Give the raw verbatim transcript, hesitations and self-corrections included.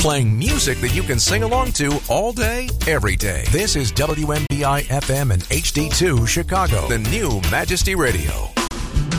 playing music that you can sing along to all day, every day. This is W M B I F M and H D two Chicago, the new Majesty Radio.